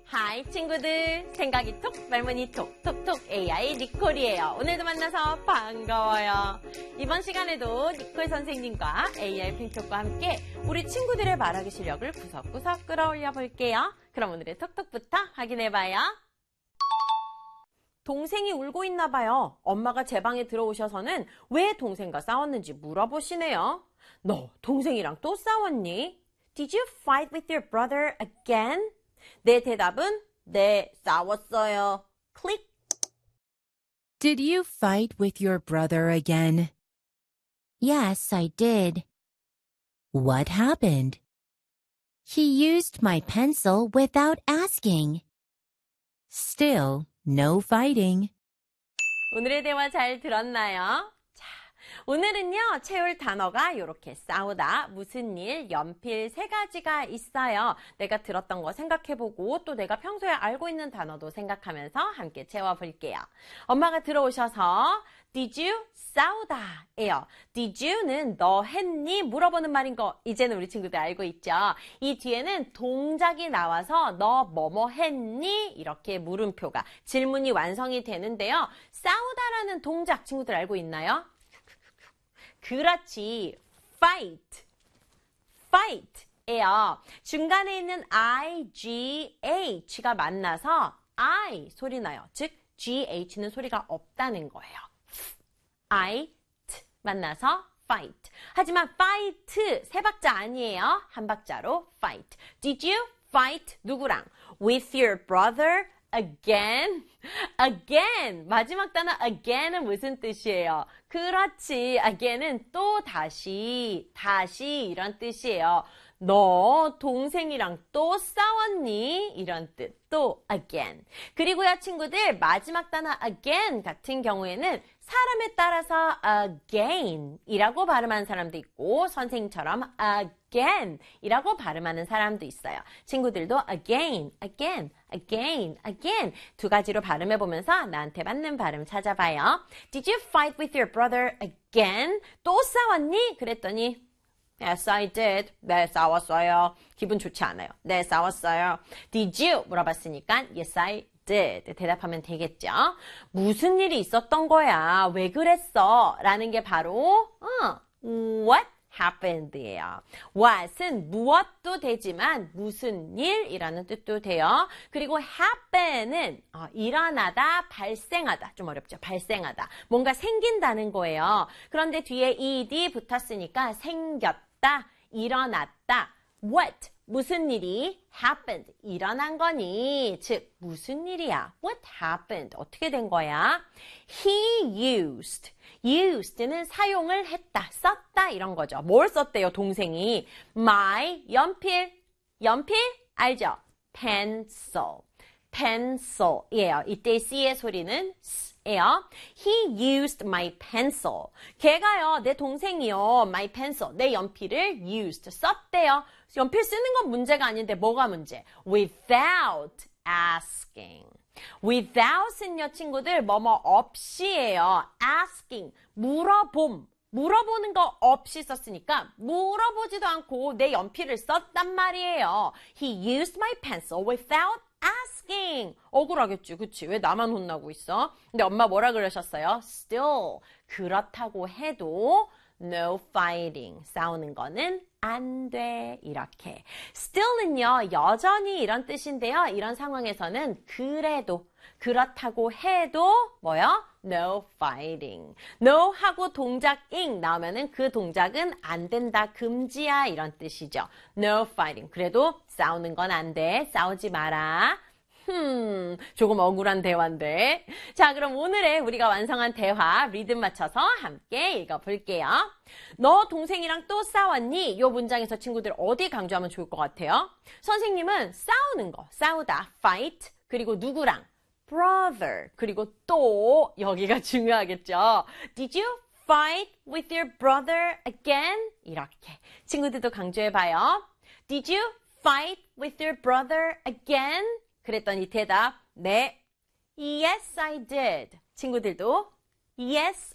하이 친구들, 생각이 톡, 말문이 톡, 톡톡 AI 니콜이에요. 오늘도 만나서 반가워요. 이번 시간에도 니콜 선생님과 AI 핑톡과 함께 우리 친구들의 말하기 실력을 구석구석 끌어올려 볼게요. 그럼 오늘의 톡톡부터 확인해봐요. 동생이 울고 있나 봐요. 엄마가 제 방에 들어오셔서는 왜 동생과 싸웠는지 물어보시네요. 너 동생이랑 또 싸웠니? Did you fight with your brother again? 내 대답은 네, 싸웠어요. 클릭. Did you fight with your brother again? Yes, I did. What happened? He used my pencil without asking. Still, no fighting. 오늘의 대화 잘 들었나요? 자, 오늘은요, 채울 단어가 이렇게 싸우다, 무슨 일, 연필 세 가지가 있어요. 내가 들었던 거 생각해보고 또 내가 평소에 알고 있는 단어도 생각하면서 함께 채워볼게요. 엄마가 들어오셔서 Did you? 싸우다 예요. Did you는 너 했니? 물어보는 말인 거 이제는 우리 친구들 알고 있죠. 이 뒤에는 동작이 나와서 너 뭐뭐 했니? 이렇게 물음표가 질문이 완성이 되는데요. 싸우다라는 동작 친구들 알고 있나요? 그렇지. Fight. Fight 예요. 중간에 있는 I, G, H가 만나서 I 소리 나요. 즉 GH는 소리가 없다는 거예요. I, T 만나서 fight. 하지만 fight 세 박자 아니에요. 한 박자로 fight. Did you fight 누구랑? With your brother again? Again. 마지막 단어 again은 무슨 뜻이에요? 그렇지. again은 또 다시 이런 뜻이에요. 너 동생이랑 또 싸웠니? 이런 뜻. 또 again. 그리고요 친구들 마지막 단어 again 같은 경우에는 사람에 따라서 again 이라고 발음하는 사람도 있고 선생님처럼 again 이라고 발음하는 사람도 있어요. 친구들도 again 두 가지로 발음해 보면서 나한테 맞는 발음 찾아봐요. Did you fight with your brother again? 또 싸웠니? 그랬더니 Yes, I did. 네, 싸웠어요. 기분 좋지 않아요. 네, 싸웠어요. Did you? 물어봤으니까 Yes, I did. 대답하면 되겠죠. 무슨 일이 있었던 거야? 왜 그랬어? 라는 게 바로 What happened예요. What은 무엇도 되지만 무슨 일이라는 뜻도 돼요. 그리고 happen은 일어나다, 발생하다. 좀 어렵죠? 발생하다. 뭔가 생긴다는 거예요. 그런데 뒤에 ed 붙었으니까 생겼다, 일어났다. What? 무슨 일이 happened? 일어난 거니? 즉, 무슨 일이야? What happened? 어떻게 된 거야? He used. used는 사용을 했다, 썼다 이런 거죠. 뭘 썼대요, 동생이? My 연필 알죠? pencil이에요. 이때 C의 소리는 S예요. He used my pencil. 걔가요, 내 동생이요, my pencil, 내 연필을 used, 썼대요. 연필 쓰는 건 문제가 아닌데 뭐가 문제? Without asking. without은요, 친구들, 뭐뭐 없이예요. asking, 물어보는 거 없이 썼으니까 물어보지도 않고 내 연필을 썼단 말이에요. He used my pencil without asking. 억울하겠지, 그치? 왜 나만 혼나고 있어? 근데 엄마 뭐라 그러셨어요? Still, 그렇다고 해도 no fighting, 싸우는 거는 안 돼, 이렇게. still은요, 여전히 이런 뜻인데요. 이런 상황에서는 그래도, 그렇다고 해도 뭐요? no fighting. no 하고 동작 ing 나오면은 그 동작은 안 된다, 금지야, 이런 뜻이죠. no fighting. 그래도 싸우는 건 안 돼, 싸우지 마라. 조금 억울한 대화인데. 자, 그럼 오늘의 우리가 완성한 대화 리듬 맞춰서 함께 읽어볼게요. 너 동생이랑 또 싸웠니? 이 문장에서 친구들 어디 강조하면 좋을 것 같아요? 선생님은 싸우는 거, 싸우다, fight, 그리고 누구랑? brother, 그리고 또 여기가 중요하겠죠. Did you fight with your brother again? 이렇게 친구들도 강조해봐요. Did you fight with your brother again? 그랬더니 대답, 네. Yes, I did. 친구들도 Yes,